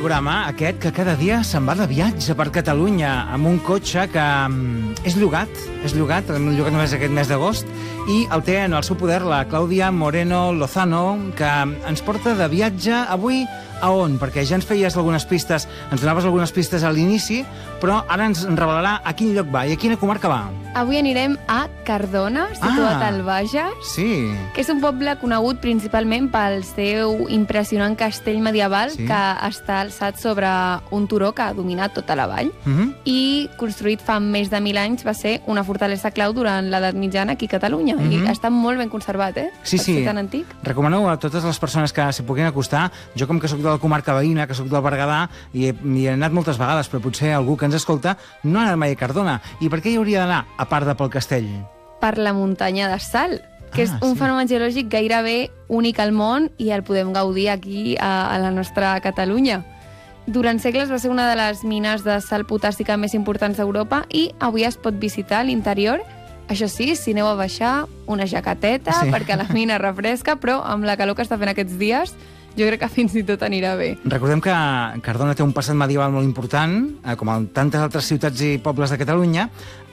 programa, aquest, que cada dia se'n va de viatge per Catalunya amb un cotxe que és llogat només aquest mes d'agost, i el té en el seu poder la Clàudia Moreno Lozano, que ens porta de viatge avui a on? Perquè ja ens feies algunes pistes, ens donaves algunes pistes a l'inici, però ara ens revelarà a quin lloc va i a quina comarca va. Avui anirem a Cardona, situat al Bages, sí, que és un poble conegut principalment pel seu impressionant castell medieval, sí, que està alçat sobre un turó que ha dominat tota la vall, i construït fa més de 1.000 anys, va ser una fortalesa clau durant l'edat mitjana aquí a Catalunya, i està molt ben conservat, Sí, per ser tan antic. Recomaneu a totes les persones que s'hi puguin acostar. Jo, com que sóc de la comarca veïna, que sóc del Berguedà, i he anat moltes vegades, però potser algú que ens escolta no ha anat mai a Cardona. I per què hi hauria d'anar, a part de pel castell? Per la muntanya de Sal, que és un fenomen geològic gairebé únic al món i el podem gaudir aquí a la nostra Catalunya. Durant segles va ser una de les mines de sal potàssica més importants d'Europa i avui es pot visitar a l'interior. Això sí, si aneu a baixar, una jaqueteta, perquè la mina refresca, però amb la calor que està fent aquests dies, jo crec que fins i tot anirà bé. Recordem que Cardona té un passat medieval molt important, com en tantes altres ciutats i pobles de Catalunya.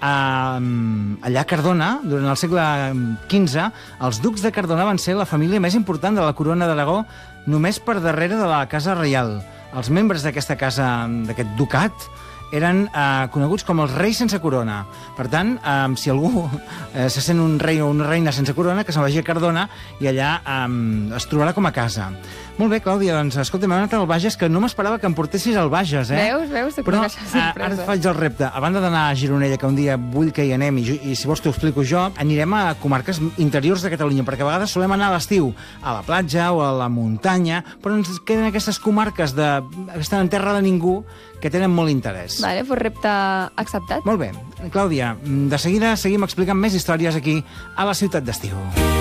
Allà a Cardona, durant el segle XV, els ducs de Cardona van ser la família més important de la corona d'Aragó, només per darrere de la Casa Reial. Els membres d'aquesta casa, d'aquest ducat, eren coneguts com els reis sense corona. Per tant, si algú se sent un rei o una reina sense corona, que se'n vagi a Cardona i allà es trobarà com a casa. Molt bé, Clàudia, doncs, escolta, m'he anat al Bages, que no m'esperava que em portessis al Bages, Veus? Però ara et faig el repte. A banda d'anar a Gironella, que un dia vull que hi anem, i si vols t'ho explico jo, anirem a comarques interiors de Catalunya, perquè a vegades solem anar a l'estiu a la platja o a la muntanya, però ens queden aquestes comarques que estan en terra de ningú, que tenen molt interès. Vale, doncs repte acceptat. Molt bé. Clàudia, de seguida seguim explicant més històries aquí a la ciutat d'estiu.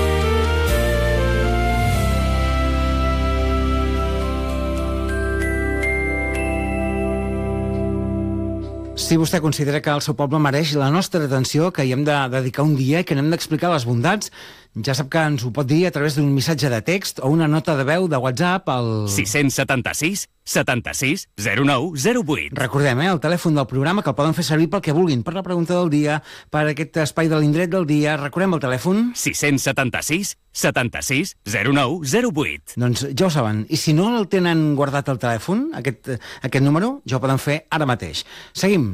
Si vostè considera que el seu poble mereix la nostra atenció, que hi hem de dedicar un dia i que n'hem d'explicar les bondats, ja sap que ens ho pot dir a través d'un missatge de text o una nota de veu de WhatsApp al... 676 76 09 08. Recordem, el telèfon del programa, que el poden fer servir pel que vulguin, per la pregunta del dia, per aquest espai de l'indret del dia. Recordem el telèfon? 676 76 09 08. Doncs ja ho saben. I si no el tenen guardat al telèfon, aquest número, ja ho poden fer ara mateix. Seguim.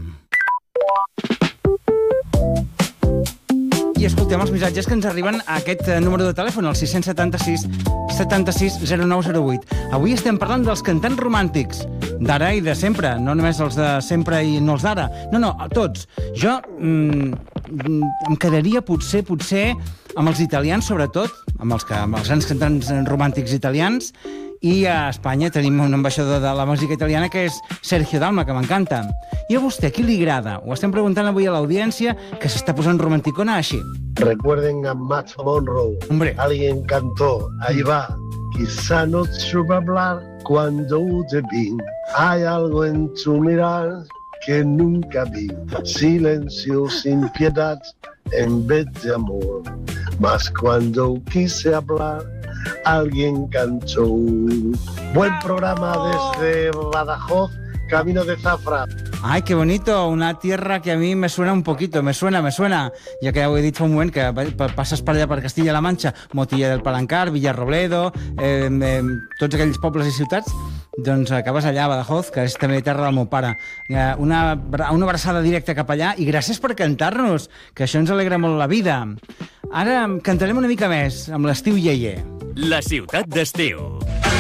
I escoltem els missatges que ens arriben a aquest número de telèfon, el 676 76 09 08. Avui estem parlant dels cantants romàntics, d'ara i de sempre, no només els de sempre i no els d'ara. No, tots. Jo em quedaria potser amb els italians, sobretot, amb els grans cantants romàntics italians, i a Espanya tenim un ambaixador de la música italiana que és Sergio Dalma, que m'encanta. I a vostè, qui li agrada? Ho estem preguntant avui a l'audiència, que s'està posant romanticona així. Recuerden a Max Monroe. Hombre. Alguien cantó, ahí va. Quizá no supe hablar cuando te vi. Hay algo en tu mirar que nunca vi. Silencio sin piedad en vez de amor. Mas cuando quise hablar, alguien cantó. Buen programa desde Badajoz, camino de Zafra. Ay, qué bonito, una tierra que a mí me suena un poquito, me suena. Ja que ja ho he dit fa un moment, que passes per allà per Castilla-La Manxa, Motilla del Palancar, Villarrobledo, tots aquells pobles i ciutats, doncs acabes allà a Badajoz, que és també terra del meu pare. Una abraçada directa cap allà, i gràcies per cantar-nos, que això ens alegra molt la vida. Ara cantarem una mica més, amb l'estiu iaier. La ciutat d'estiu.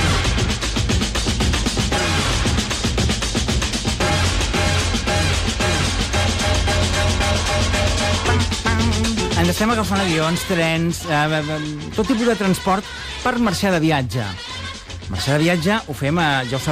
Ens estem agafant avions, trens, tot tipus de transport per marxar de viatge. Marxar de viatge ho fem, ja ho sap